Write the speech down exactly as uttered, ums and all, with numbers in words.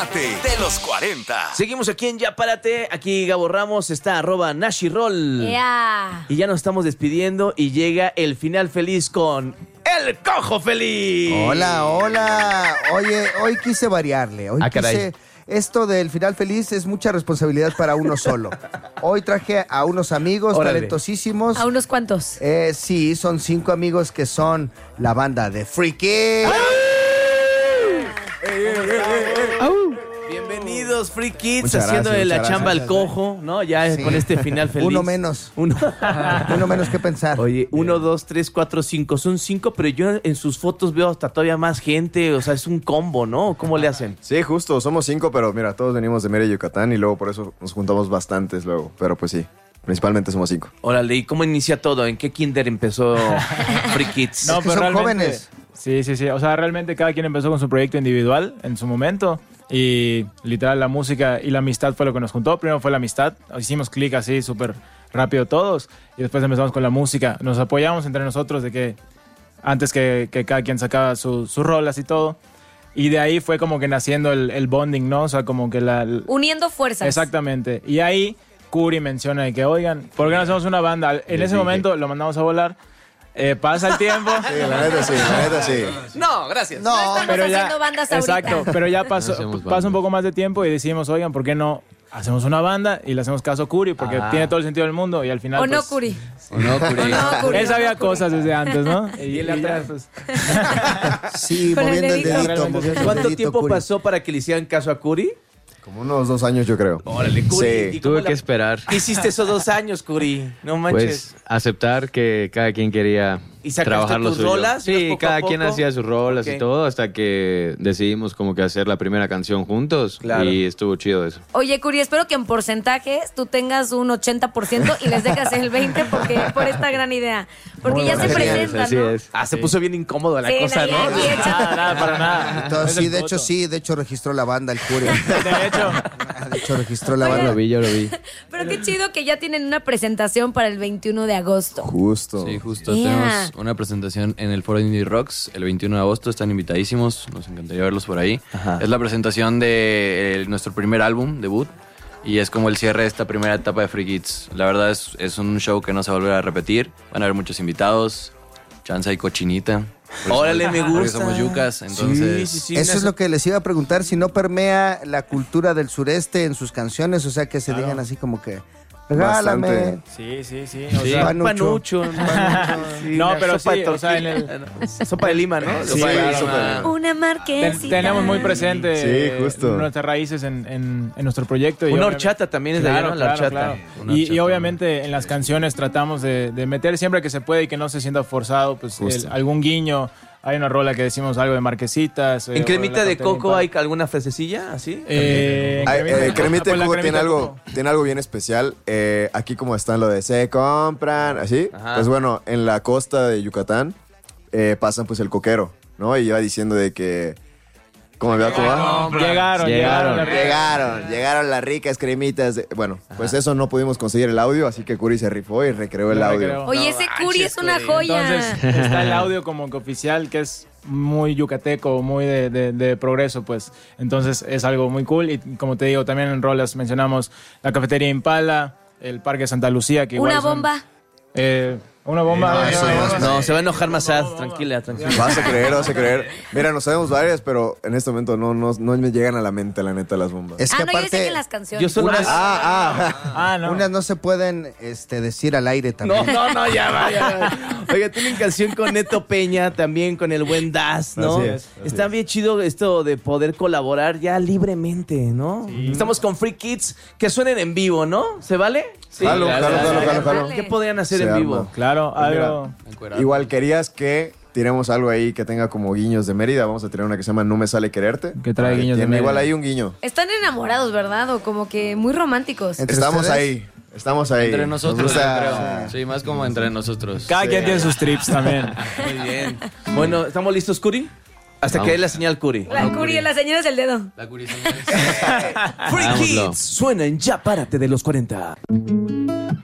Párate de los cuarenta. Seguimos aquí en Ya Párate. Aquí Gabo Ramos está arroba Nashirol. Yeah. Y ya nos estamos despidiendo y llega el final feliz con El Cojo Feliz. Hola, hola. Oye, hoy quise variarle. Hoy Ah, caray. quise... Esto del final feliz es mucha responsabilidad para uno solo. Hoy traje a unos amigos Órale. talentosísimos. ¿A unos cuantos? Eh, sí, son cinco amigos que son la banda de Freaky. Bienvenidos, Free Kids, Muchas haciendo gracias, la muchas chamba al gracias. cojo, ¿no? Ya Sí. con este final feliz. Uno menos. Uno. Uno menos que pensar. Oye, uno, dos, tres, cuatro, cinco. Son cinco, pero yo en sus fotos veo hasta todavía más gente. O sea, es un combo, ¿no? ¿Cómo le hacen? Sí, justo, somos cinco, pero mira, todos venimos de Mérida, Yucatán, y luego por eso nos juntamos bastantes luego. Pero pues sí, principalmente somos cinco. Órale, ¿y cómo inicia todo? ¿En qué kinder empezó Free Kids? No, Es que pero son realmente, jóvenes. Sí, sí, sí. O sea, realmente cada quien empezó con su proyecto individual en su momento. Y literal la música y la amistad fue lo que nos juntó. Primero fue la amistad. Hicimos clic así súper rápido todos. Y después empezamos con la música. Nos apoyamos entre nosotros de que antes que, que cada quien sacaba su- sus rolas y todo. Y de ahí fue como que naciendo el, el bonding, ¿no? O sea, como que la... el- Uniendo fuerzas. Exactamente. Y ahí Curi menciona de que, oigan, ¿por qué no hacemos una banda? En ese momento lo mandamos a volar. Eh, pasa el tiempo. Sí, la neta sí, la neta sí. No, gracias. No, Estamos pero ya, haciendo bandas ahorita. exacto, pero ya pasó, No hacemos pasa banda. un poco más de tiempo y decidimos, oigan, ¿por qué no hacemos una banda y le hacemos caso a Curi? Porque Ah. tiene todo el sentido del mundo y al final... ¿O no, pues, Curi? ¿O no, Curi? ¿O no, Curi? Él sabía ¿O no, Curi? cosas desde antes, ¿no? Y él atrás. pues, Sí, Con el moviendo el dedito. dedito. Realmente moviendo el ¿Cuánto dedito, tiempo Curi. pasó para que le hicieran caso a Curi? Como unos dos años yo creo. Órale, Curi. Sí. ¿Y cómo Tuve la- que esperar. ¿Qué hiciste esos dos años, Curi? No manches. Pues aceptar que cada quien quería ¿Y sacaste trabajar lo tus suyo. rolas? ¿Ibas Sí, poco a cada quien poco? hacía sus rolas Ok. y todo hasta que decidimos como que hacer la primera canción juntos. Claro. Y estuvo chido eso. Oye, Curi, espero que en porcentajes tú tengas un ochenta por ciento y les dejas el veinte por ciento porque, por esta gran idea. Porque Muy ya buena se idea. presentan, Así ¿no? es. Ah, se puso bien incómodo la Sí, cosa, la ¿no? idea aquí hecha. nada, nada, para nada. Entonces, Es sí, el de hecho, foto. sí, de hecho registró la banda el Curi. De hecho, De hecho registró la Yo banda. lo vi, yo lo vi. Pero qué chido que ya tienen una presentación para el veintiuno de agosto. Justo. Sí, justo. Yeah. Tenemos una presentación en el Foro Indie Rocks el veintiuno de agosto. Están invitadísimos. Nos encantaría verlos por ahí. Ajá. Es la presentación de eh, nuestro primer álbum, debut. Y es como el cierre de esta primera etapa de Free Kids. La verdad es, es un show que no se va a volver a repetir. Van a haber muchos invitados. Chanza y cochinita. Por eso- Órale, me Porque gusta. somos yucas, entonces... Sí, sí, sí. Eso una- es lo que les iba a preguntar, si no permea la cultura del sureste en sus canciones, o sea, que se digan así como que, regálame. Bastante. sí, sí, sí. Sí, O sea, Panucho. panucho. panucho, sí, No, una pero sopa sí, de o sea, en tortilla. el- Ah, Sopa de lima, ¿no? Sí, Sopa de- claro, sopa de- claro. Una Ten- marquesita. tenemos muy presente Sí, eh, justo. nuestras raíces en, en- en nuestro proyecto. y Una obviamente- horchata también es de allá, Claro, ¿no? La claro, horchata. claro. Una Y, y horchata. obviamente en las canciones tratamos de, de meter siempre que se puede y que no se sienta forzado, pues Justo. el- algún guiño. Hay una rola que decimos algo de marquesitas. eh, ¿En o cremita la de cafetería coco Impala. hay alguna frasecilla así? Eh, en Ay, cremita de eh, coco. cremita de Pues la coco tiene cremita de algo, coco. tiene algo bien especial. Eh, aquí como están lo de se compran, así. Ajá. Pues bueno, en la costa de Yucatán eh, pasan pues el coquero, ¿no? Y iba diciendo de que... ¿Cómo me va? ¿Cómo va? Llegaron, llegaron. Llegaron. Llegaron, llegaron las ricas cremitas. de- Bueno, pues eso no pudimos conseguir el audio, así que Curi se rifó y recreó el Lo audio. recreó. Oye, No ese manches, Curi es una Curi. joya. Entonces está el audio como que oficial que es muy yucateco, muy de, de- de progreso, pues. Entonces es algo muy cool. Y como te digo, también en rolas mencionamos la cafetería Impala, el Parque Santa Lucía, que igual Una son- bomba. eh, una bomba. No, eso no es- No, se va a enojar más sad. Tranquila, tranquila. Vas a creer, vas a creer. Mira, nos sabemos varias, pero en este momento no, no, no me llegan a la mente, la neta, las bombas. Es Ah, que no, yo sé aparte, que las canciones. Yo solo... unas, Ah, ah. Ah, no. unas no se pueden este, decir al aire No, también. no, no, ya va, ya va. Oiga, tienen canción con Neto Peña, también con el buen Das, ¿no? Así es, así Está bien chido esto de poder colaborar ya libremente, ¿no? Estamos con Free Kids, que suenen en vivo, ¿no? ¿Se vale? Sí. Jalo, jalo, jalo, jalo, jalo. ¿Qué podrían hacer Se en vivo? arma. Claro, Pues mira, algo. Igual querías que tiremos algo ahí que tenga como guiños de Mérida. Vamos a tirar una que se llama No me sale quererte. Que trae guiños de Tiene Mérida. igual ahí un guiño. Están enamorados, ¿verdad? O como que muy románticos. ¿Entre Estamos ustedes? ahí. Estamos ahí. Entre Nos nosotros, gusta- yo creo. Sí, más como entre nosotros. Cada quien tiene sus trips también. Muy bien. Bueno, ¿estamos listos, Curi? Hasta Vamos. que dé la señal, Curi. La Curi, las señales del dedo. La curiosidad. Free Hagámoslo. Kids suena en Ya Párate de los cuarenta.